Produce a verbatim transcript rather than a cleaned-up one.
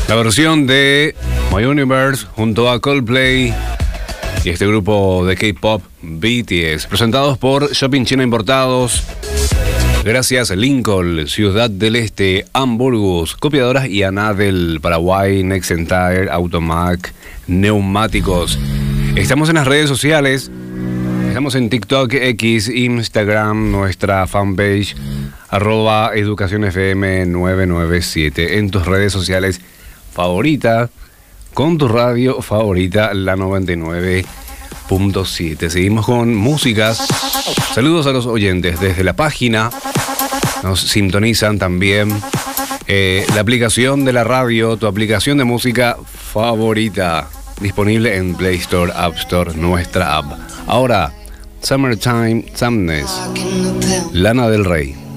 La versión de My Universe junto a Coldplay y este grupo de K-pop B T S, presentados por Shopping China Importados. Gracias Lincoln, Ciudad del Este, Hamburgus, Copiadoras y Anadel, Paraguay, Nexen Tire, Automac, Neumáticos. Estamos en las redes sociales, estamos en TikTok, X, Instagram, nuestra fanpage, arroba Educación F M nueve nueve siete, en tus redes sociales favorita, con tu radio favorita, la noventa y nueve punto siete. Seguimos con músicas. Saludos a los oyentes desde la página. Nos sintonizan también eh, la aplicación de la radio, tu aplicación de música favorita, disponible en Play Store, App Store, nuestra app. Ahora, Summertime Sadness, Lana del Rey.